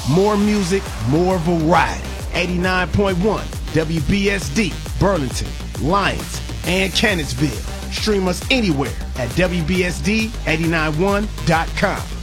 More music, more variety. 89.1 WBSD, Burlington, Lyons, and Cannonsville. Stream us anywhere at WBSD891.com.